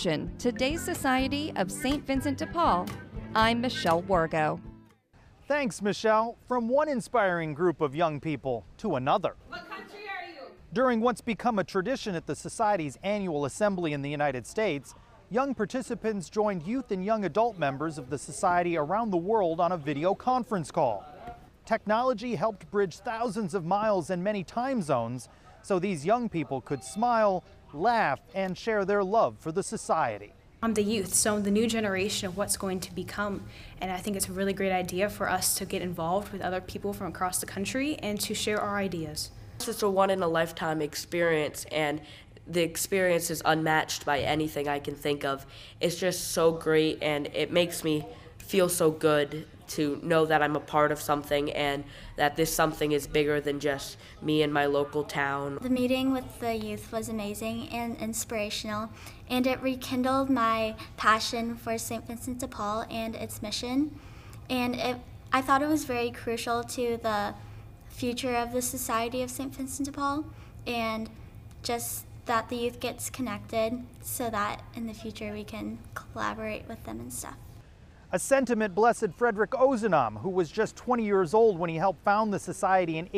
Mission, today's Society of St. Vincent de Paul. I'm Michelle Wargo. Thanks, Michelle. From one inspiring group of young people to another. What country are you? During what's become a tradition at the Society's annual assembly in the United States, young participants joined youth and young adult members of the Society around the world on a video conference call. Technology helped bridge thousands of miles and many time zones so these young people could smile, laugh, and share their love for the Society. I'm the youth, so I'm the new generation of what's going to become, and I think it's a really great idea for us to get involved with other people from across the country and to share our ideas. It's a one-in-a-lifetime experience, and the experience is unmatched by anything I can think of. It's just so great, and it makes me feel so good to know that I'm a part of something and that this something is bigger than just me and my local town. The meeting with the youth was amazing and inspirational, and it rekindled my passion for St. Vincent de Paul and its mission. And I thought it was very crucial to the future of the Society of St. Vincent de Paul, and just that the youth gets connected so that in the future we can collaborate with them and stuff. A sentiment Blessed Frederick Ozanam, who was just 20 years old when he helped found the Society in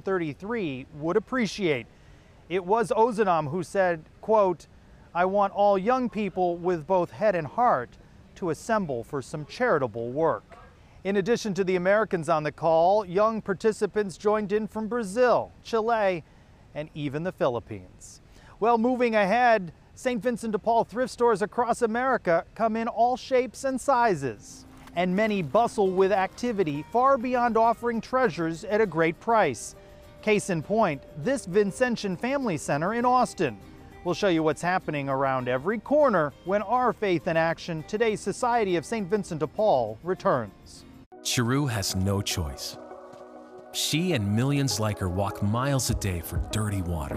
1833, would appreciate. It was Ozanam who said, quote, "I want all young people with both head and heart to assemble for some charitable work." In addition to the Americans on the call, young participants joined in from Brazil, Chile, and even the Philippines. Well, moving ahead, St. Vincent de Paul thrift stores across America come in all shapes and sizes, and many bustle with activity far beyond offering treasures at a great price. Case in point, this Vincentian Family Center in Austin. We'll show you what's happening around every corner when our Faith in Action, today's Society of St. Vincent de Paul returns. Cheru has no choice. She and millions like her walk miles a day for dirty water.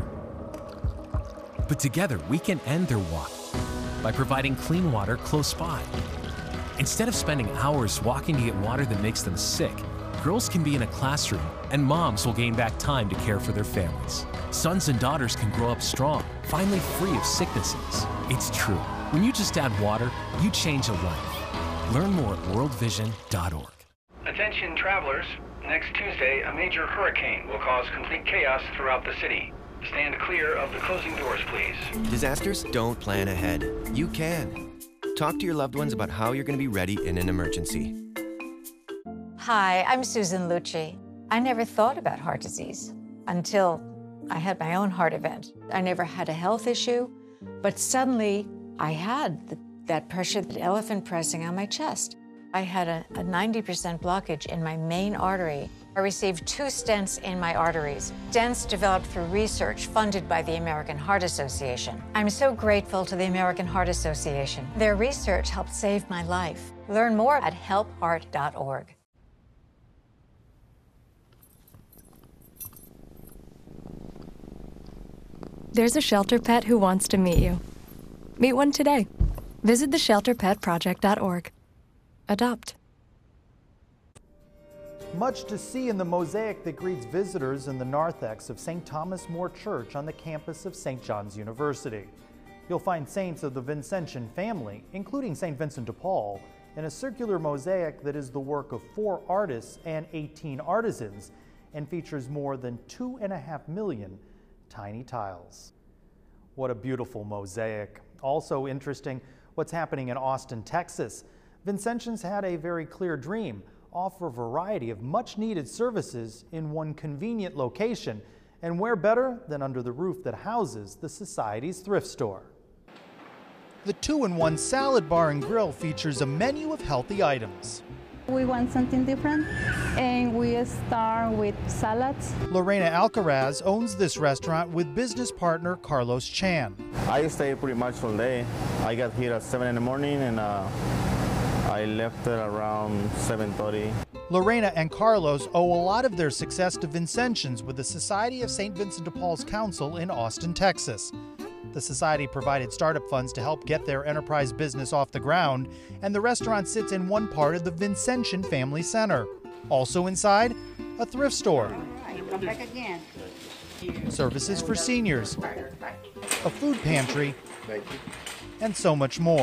But together, we can end their walk by providing clean water close by. Instead of spending hours walking to get water that makes them sick, girls can be in a classroom and moms will gain back time to care for their families. Sons and daughters can grow up strong, finally free of sicknesses. It's true. When you just add water, you change a life. Learn more at worldvision.org. Attention travelers, next Tuesday, a major hurricane will cause complete chaos throughout the city. Stand clear of the closing doors, please. Disasters don't plan ahead. You can. Talk to your loved ones about how you're going to be ready in an emergency. Hi, I'm Susan Lucci. I never thought about heart disease until I had my own heart event. I never had a health issue, but suddenly I had that pressure, that elephant pressing on my chest. I had a 90% blockage in my main artery. I received 2 stents in my arteries. Stents developed through research funded by the American Heart Association. I'm so grateful to the American Heart Association. Their research helped save my life. Learn more at helpheart.org. There's a shelter pet who wants to meet you. Meet one today. Visit theshelterpetproject.org. Adopt. Much to see in the mosaic that greets visitors in the narthex of St. Thomas More Church on the campus of St. John's University. You'll find saints of the Vincentian family, including St. Vincent de Paul, in a circular mosaic that is the work of 4 artists and 18 artisans and features more than 2.5 million tiny tiles. What a beautiful mosaic. Also interesting, what's happening in Austin, Texas. Vincentians had a very clear dream: offer a variety of much-needed services in one convenient location, and where better than under the roof that houses the Society's thrift store. The 2-in-1 salad bar and grill features a menu of healthy items. We want something different, and we start with salads. Lorena Alcaraz owns this restaurant with business partner Carlos Chan. I stay pretty much all day. I got here at 7 in the morning, and I left at around 7:30. Lorena and Carlos owe a lot of their success to Vincentians with the Society of St. Vincent de Paul's Council in Austin, Texas. The Society provided startup funds to help get their enterprise business off the ground, and the restaurant sits in one part of the Vincentian Family Center. Also inside, a thrift store. Come back again. Services for seniors, a food pantry, and so much more.